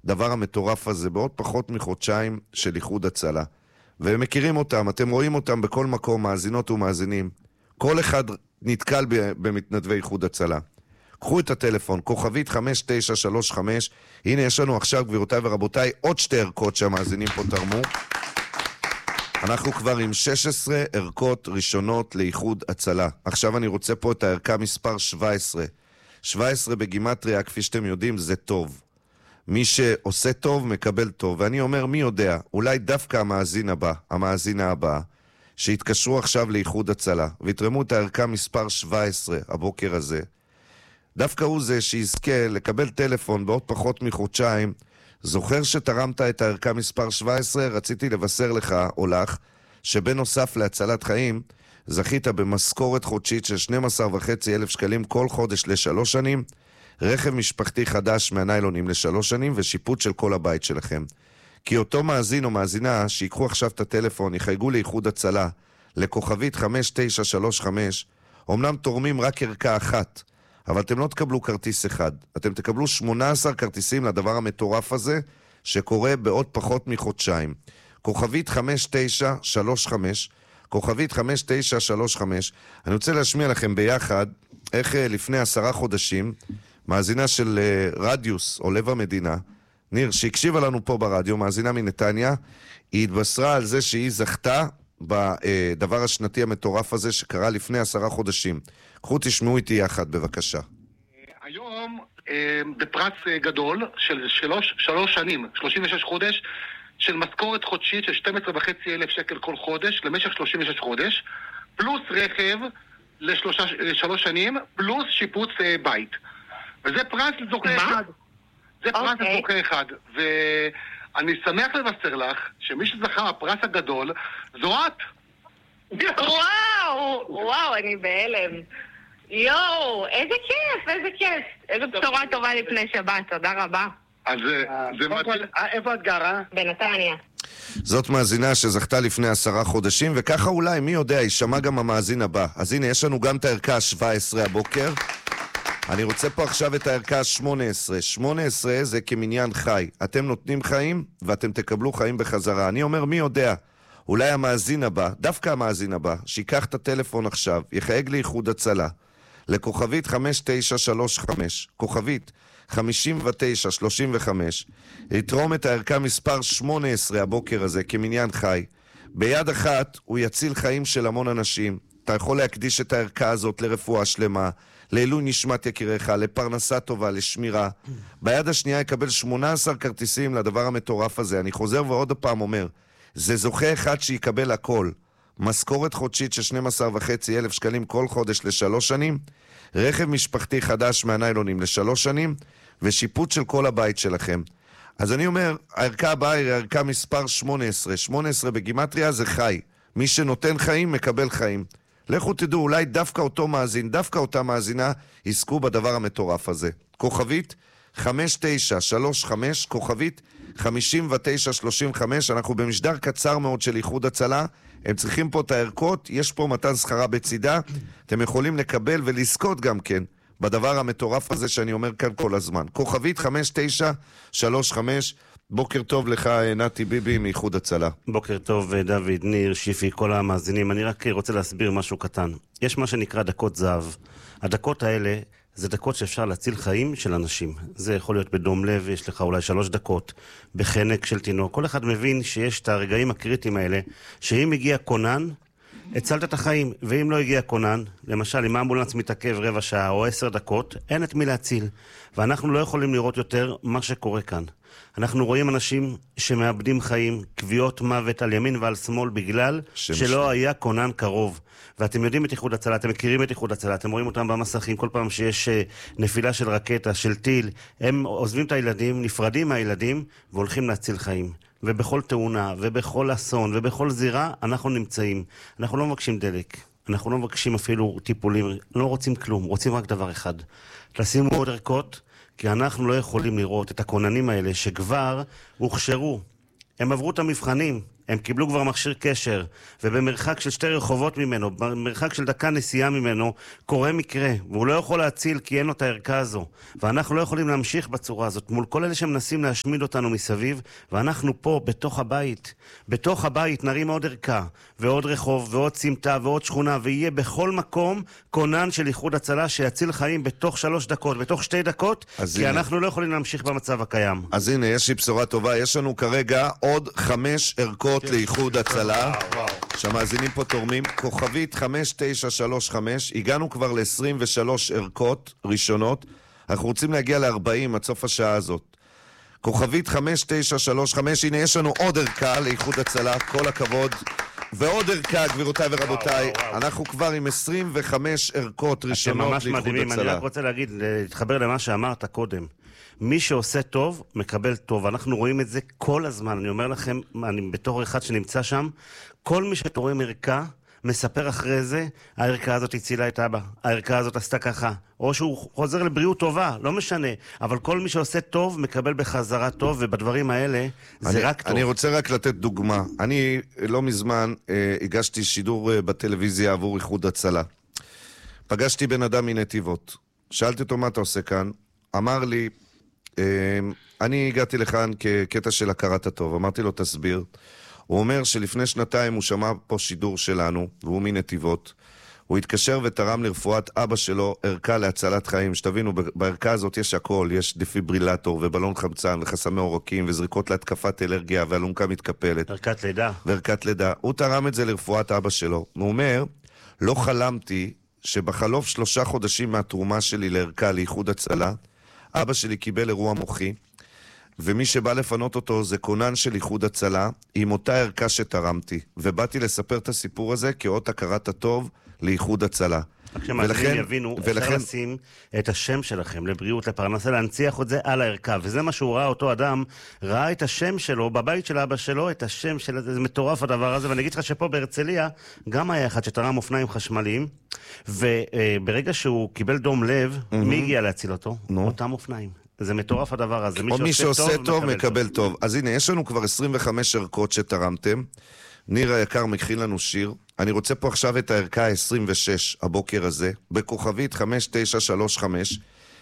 הדבר המטורף הזה בעוד פחות מחודשיים של איחוד הצלה. והם מכירים אותם, אתם רואים אותם בכל מקום, מאזינות ומאזינים. כל אחד נתקל במתנדבי איחוד הצלה. קחו את הטלפון, כוכבית 5935, הנה יש לנו עכשיו, גבירותיי ורבותיי, עוד 2 ערכות שהמאזינים פה תרמו. אנחנו כבר עם 16 ערכות ראשונות לאיחוד הצלה. עכשיו אני רוצה פה את הערכה מספר 17. 17 בגימטריה, כפי שאתם יודעים, זה טוב. מי שעושה טוב מקבל טוב. ואני אומר, מי יודע, אולי דווקא המאזינה הבאה, שהתקשרו עכשיו לאיחוד הצלה, ויתרמו את הערכה מספר 17 הבוקר הזה, דווקא הוא זה שיזכה לקבל טלפון בעוד פחות מחודשיים. זוכר שתרמת את הערכה מספר 17? רציתי לבשר לך או לך שבנוסף להצלת חיים זכית במשכורת חודשית של 12,500 שקלים כל חודש ל3 שנים, רכב משפחתי חדש מהניילונים ל3 שנים ושיפוט של כל הבית שלכם. כי אותו מאזין או מאזינה שיקחו עכשיו את הטלפון, יחייגו לאיחוד הצלה לכוכבית 5935, אומנם תורמים רק ערכה אחת, אבל אתם לא תקבלו כרטיס אחד, אתם תקבלו 18 כרטיסים לדבר המטורף הזה שקורה בעוד פחות מחודשיים. כוכבית 5935, כוכבית 5935, אני רוצה להשמיע לכם ביחד איך לפני 10 חודשים מאזינה של רדיוס או לב המדינה, ניר, שהקשיבה לנו פה ברדיו, מאזינה מנתניה, היא התבשרה על זה שהיא זכתה בדבר השנתי המטורף הזה שקרה לפני 10 חודשים. קחו תשמעו איתי יחד בבקשה. היום בפרס גדול של 3 שנים, 36 חודש, של משכורת חודשית של 12,500 שקל כל חודש למשך 36 חודש, פלוס רכב ל3 שנים, פלוס שיפוץ בית. וזה פרס לזוכה אחד. זה פרס לזוכה אחד. ואני שמח לבשר לך שמי שזכה הפרס הגדול זו את. וואו, אני בהלם. יואו, איזה כיף. איזו בשורה טובה לפני שבת, תודה רבה. אז זה מדהים. איפה את גרה? בנתניה. זאת מאזינה שזכתה לפני 10 חודשים, וככה אולי, מי יודע, יישמע גם המאזין הבא. אז הנה, יש לנו גם את הערכה 17 הבוקר. אני רוצה פה עכשיו את הערכה 18. 18 זה כמניין חי. אתם נותנים חיים, ואתם תקבלו חיים בחזרה. אני אומר, מי יודע, אולי המאזין הבא, דווקא המאזין הבא, שיקח את הטלפון עכשיו, יחייג לאיחוד הצלה, לכוכבית 5935, כוכבית 5935, יתרום את הערכה מספר 18 הבוקר הזה כמניין חי. ביד אחת הוא יציל חיים של המון אנשים. אתה יכול להקדיש את הערכה הזאת לרפואה שלמה, לעילוי נשמת יקיריך, לפרנסה טובה, לשמירה. ביד השנייה יקבל 18 כרטיסים לדבר המטורף הזה. אני חוזר ועוד הפעם אומר, זה זוכה אחד שיקבל הכל. משכורת חודשית של 12,500 שקלים כל חודש ל3 שנים, רכב משפחתי חדש מהניילונים ל3 שנים, ושיפוט של כל הבית שלכם. אז אני אומר, הערכה הבאה היא הערכה מספר 18. 18 בגימטריה זה חי. מי שנותן חיים מקבל חיים. לכו תדעו, אולי דווקא אותו מאזין, דווקא אותה מאזינה, יזכו בדבר המטורף הזה. כוכבית 5935, כוכבית 5935, אנחנו במשדר קצר מאוד של איחוד הצלה, הם צריכים פה את הערכות, יש פה מתן שכרה בצידה, אתם יכולים לקבל ולזכות גם כן בדבר המטורף הזה שאני אומר כאן כל הזמן. כוכבית 5935, בוקר טוב לך נתי ביבי מאיחוד הצלה. בוקר טוב דוד, ניר, שיפי, כל המאזינים. אני רק רוצה להסביר משהו קטן. יש מה שנקרא דקות זהב. הדקות האלה זה דקות שאפשר להציל חיים של אנשים. זה יכול להיות בדום לב, יש לך אולי 3 דקות, בחנק של תינוק. כל אחד מבין שיש את הרגעים הקריטיים האלה, שאם הגיע כונן, הצלת את החיים, ואם לא הגיע כונן, למשל אם האמבולנס מתעכב 15 שעה או 10 דקות, אין את מי להציל. ואנחנו לא יכולים לראות יותר מה שקורה כאן. אנחנו רואים אנשים שמאבדים חיים, קביעות מוות על ימין ועל שמאל בגלל שלא היה כונן קרוב. ואתם יודעים את איחוד הצלה, אתם מכירים את איחוד הצלה, אתם רואים אותם במסכים, כל פעם שיש נפילה של רקטה, של טיל, הם עוזבים את הילדים, נפרדים מהילדים והולכים להציל חיים. ובכל תאונה, ובכל אסון, ובכל זירה אנחנו נמצאים. אנחנו לא מבקשים דלק, אנחנו לא מבקשים אפילו טיפולים, לא רוצים כלום, רוצים רק דבר אחד. תשימו עוד ערכות, כי אנחנו לא יכולים לראות את הכוננים האלה שכבר הוכשרו. הם עברו את המבחנים, הם קיבלו כבר מכשיר קשר, ובמרחק של 2 רחובות ממנו, במרחק של דקה נסיעה ממנו, קורה מקרה, והוא לא יכול להציל כי אין לו את הערכה הזו. ואנחנו לא יכולים להמשיך בצורה הזאת, מול כל אלה שמנסים להשמיד אותנו מסביב, ואנחנו פה, בתוך הבית נרים עוד ערכה, ועוד רחוב, ועוד סמטה, ועוד שכונה, ויהיה בכל מקום כונן של איחוד הצלה שיציל חיים בתוך 3 דקות, בתוך 2 דקות, כי אנחנו לא יכולים להמשיך במצב הקיים. אז הנה, יש לי בשורה טובה, יש לנו כרגע עוד 5 ערכות לאיחוד הצלה. שהמאזינים פה תורמים, כוכבית 5935, הגענו כבר ל-23 ערכות ראשונות, אנחנו רוצים להגיע ל-40 עד סוף השעה הזאת. כוכבית 5935, הנה יש לנו עוד ערכה לאיחוד הצלה, כל הכבוד. ועוד ערכה, גבירותיי ורבותיי, אנחנו כבר עם 25 ערכות ראשונות לאיחוד הצלה. אתם ממש מדהימים, אני רק רוצה להתחבר למה שאמרת קודם. מי שעושה טוב, מקבל טוב. אנחנו רואים את זה כל הזמן. אני אומר לכם, אני בתור אחד שנמצא שם, כל מי שתורם ערכה, מספר אחרי זה, הערכה הזאת הצילה את אבא, הערכה הזאת עשתה ככה, או שהוא חוזר לבריאות טובה, לא משנה, אבל כל מי שעושה טוב, מקבל בחזרה טוב, ובדברים האלה, זה רק טוב. אני רוצה רק לתת דוגמה. אני לא מזמן הגשתי שידור בטלוויזיה עבור איחוד הצלה. פגשתי בן אדם מנתיבות. שאלתי אותו מה אתה עושה כאן? אמר לי, אני הגעתי לכאן כקטע של הכרת הטוב. אמרתי לו, תסביר. הוא אומר שלפני 2 הוא שמע פה שידור שלנו, והוא מנתיבות. הוא התקשר ותרם לרפואת אבא שלו ערכה להצלת חיים. שתבינו, בערכה הזאת יש הכל. יש דפיברילטור ובלון חמצן וחסמי עורקים וזריקות להתקפת אלרגיה ואלונקה מתקפלת. ערכת לידה. וערכת לידה. הוא תרם את זה לרפואת אבא שלו. הוא אומר, לא חלמתי שבחלוף 3 חודשים מהתרומה שלי לערכה לאיחוד הצלה, אבא שלי קיבל אירוע מוחי, ומי שבא לפנות אותו זה כונן של איחוד הצלה, עם אותה ערכה שתרמתי. ובאתי לספר את הסיפור הזה כאות הכרת הטוב לאיחוד הצלה. כשמאזינים יבינו, אפשר לשים את השם שלכם לבריאות, לפרנסה, להנציח את זה על הערכה. וזה מה שהוא ראה, אותו אדם, ראה את השם שלו, בבית של אבא שלו, את השם של זה מטורף הדבר הזה. ואני אגיד לך שפה בהרצליה, גם היה אחד שתרם אופניים חשמליים, וברגע שהוא קיבל דום לב, מי הגיע להציל אותו? אותם אופניים. זה מטורף הדבר הזה. מי שעושה טוב מקבל טוב. אז הנה, יש לנו כבר 25 ערכות שתרמתם. ניר היקר מכין לנו שיר. אני רוצה פה עכשיו את הערכה 26 הבוקר הזה, בכוכבית 5935.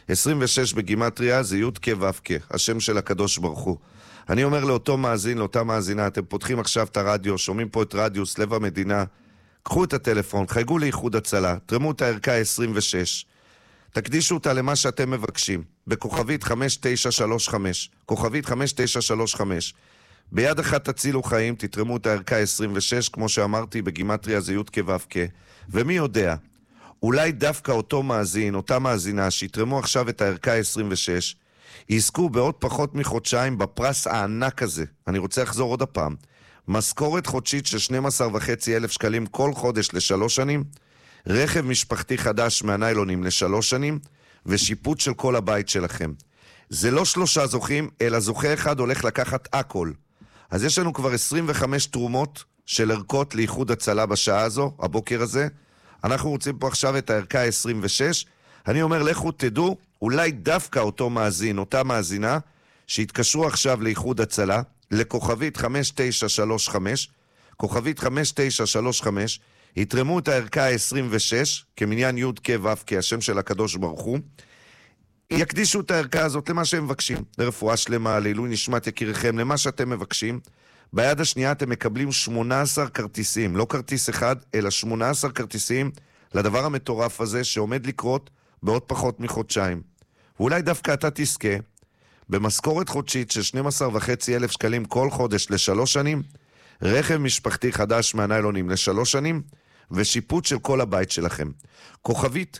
26 בגימטריה זה י' כ' ו' כ', השם של הקדוש ברוך הוא. אני אומר לאותו מאזין, לאותה מאזינה, אתם פותחים עכשיו את הרדיו, שומעים פה את רדיוס, לב המדינה, קחו את הטלפון, חייגו לאיחוד הצלה, תרמו את הערכה 26. תקדישו אותה למה שאתם מבקשים, בכוכבית 5935, כוכבית 5935. ביד אחת תצילו חיים, תתרמו את הערכה 26, כמו שאמרתי, בגימטריה זה י' כ' ו' כ'. ומי יודע, אולי דווקא אותו מאזין, אותה מאזינה, שיתרמו עכשיו את הערכה 26, יזכו בעוד פחות מחודשיים בפרס הענק הזה. אני רוצה לחזור עוד הפעם. משכורת חודשית של 12,500 שקלים כל חודש ל3 שנים, רכב משפחתי חדש מהניילונים ל3 שנים, ושיפוט של כל הבית שלכם. זה לא 3 זוכים, אלא זוכה אחד הולך לקחת הכל. אז יש לנו כבר 25 תרומות של ערכות לאיחוד הצלה בשעה הזו, הבוקר הזה. אנחנו רוצים פה עכשיו את הערכה 26. אני אומר, לכו תדעו, אולי דווקא אותו מאזין, אותה מאזינה, שהתקשרו עכשיו לאיחוד הצלה, לכוכבית 5935, כוכבית 5935, יתרמו את הערכה 26, כמניין י' כ' ו' כ', השם של הקדוש ברוך הוא, יקדישו את הערכה הזאת למה שהם מבקשים, לרפואה שלמה, לעילוי נשמת יקיריכם, למה שאתם מבקשים. ביד השנייה אתם מקבלים 18 כרטיסים, לא כרטיס אחד, אלא 18 כרטיסים לדבר המטורף הזה שעומד לקרות בעוד פחות מחודשיים. ואולי דווקא אתה תזכה במשכורת חודשית של 12,500 שקלים כל חודש ל3 שנים, רכב משפחתי חדש מהניילונים ל3 שנים, ושיפוט של כל הבית שלכם. כוכבית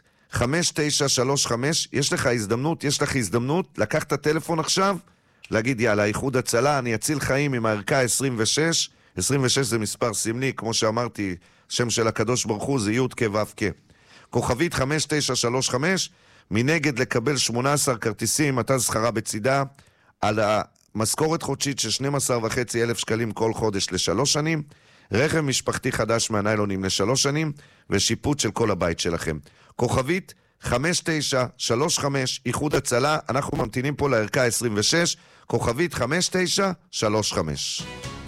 5935, יש לך הזדמנות לקח את הטלפון עכשיו, להגיד יאללה, איחוד הצלה, אני אציל חיים עם הערכה 26, 26 זה מספר סמלי, כמו שאמרתי, שם של הקדוש ברוך הוא זה י' כ' ו' כ'. כוכבית 5935, מנגד לקבל 18 כרטיסים, אתה זכרה בצידה, על המשכורת חודשית של 12,500 שקלים כל חודש ל3 שנים, רכב משפחתי חדש מהניילונים ל3 שנים, ושיפוט של כל הבית שלכם. כוכבית 5935, איחוד הצלה, אנחנו ממתינים פה לערכה 26, כוכבית 5935.